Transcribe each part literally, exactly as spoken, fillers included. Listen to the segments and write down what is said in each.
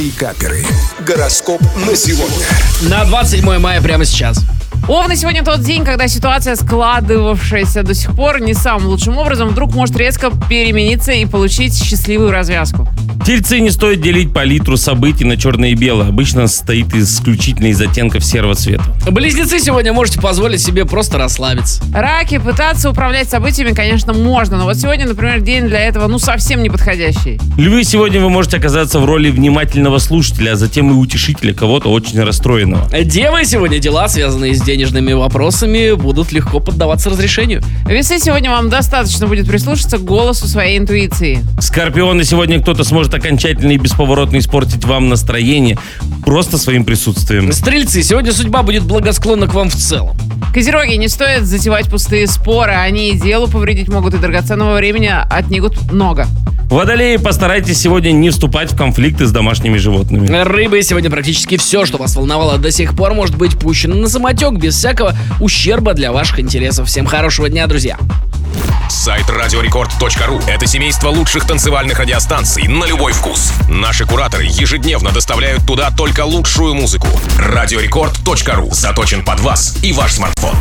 Пикаперы. Гороскоп на сегодня. На двадцать седьмое мая прямо сейчас. Овны, сегодня тот день, когда ситуация, складывавшаяся до сих пор не самым лучшим образом, вдруг может резко перемениться и получить счастливую развязку. Тельцы, не стоит делить палитру событий на черное и белое. Обычно состоит исключительно из оттенков серого цвета. Близнецы, сегодня можете позволить себе просто расслабиться. Раки, пытаться управлять событиями, конечно, можно, но вот сегодня, например, день для этого, ну, совсем неподходящий. Львы, сегодня вы можете оказаться в роли внимательного слушателя, а затем и утешителя кого-то очень расстроенного. Девы, сегодня дела, связанные с денежными вопросами, будут легко поддаваться разрешению. Весы, сегодня вам достаточно будет прислушаться к голосу своей интуиции. Скорпионы, сегодня кто-то сможет окончательно и бесповоротно испортить вам настроение просто своим присутствием. Стрельцы, сегодня судьба будет благосклонна к вам в целом. Козероги, не стоит затевать пустые споры, они и делу повредить могут, и драгоценного времени отнимут много. Водолеи, постарайтесь сегодня не вступать в конфликты с домашними животными. Рыбы, сегодня практически все, что вас волновало до сих пор, может быть пущено на самотек без всякого ущерба для ваших интересов. Всем хорошего дня, друзья. Сайт радиорекорд точка ру – это семейство лучших танцевальных радиостанций на любой вкус. Наши кураторы ежедневно доставляют туда только лучшую музыку. радиорекорд точка ру заточен под вас и ваш смартфон.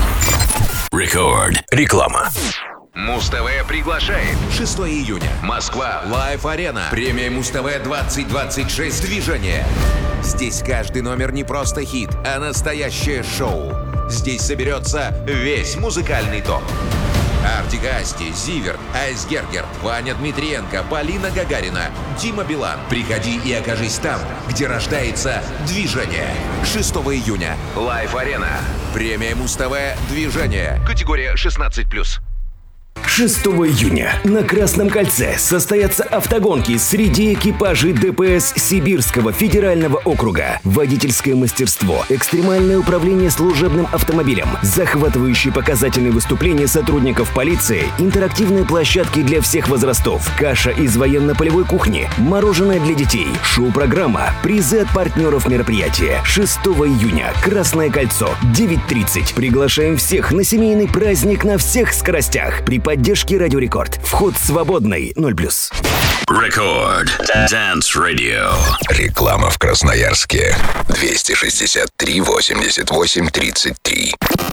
Рекорд. Реклама. Муз-ТВ приглашает. шестого июня. Москва. Лайв-арена. Премия Муз-ТВ двадцать двадцать шесть. Движение. Здесь каждый номер не просто хит, а настоящее шоу. Здесь соберется весь музыкальный топ. Артик Асти, Зиверт, Айсгергер, Ваня Дмитриенко, Полина Гагарина, Дима Билан. Приходи и окажись там, где рождается движение. шестого июня. Лайв-арена. Премия Муз-ТВ. Движение. Категория шестнадцать плюс. шестого июня на Красном кольце состоятся автогонки среди экипажей ДПС Сибирского федерального округа. Водительское мастерство, экстремальное управление служебным автомобилем, захватывающие показательные выступления сотрудников полиции, интерактивные площадки для всех возрастов, каша из военно-полевой кухни, мороженое для детей, шоу-программа, призы от партнеров мероприятия. шестого июня. Красное кольцо, девять тридцать. Приглашаем всех на семейный праздник на всех скоростях. При поддержки Радио Рекорд. Вход свободный. ноль плюс. Рекорд. Dance Radio. Реклама в Красноярске. двести шестьдесят три восемьдесят восемь тридцать три.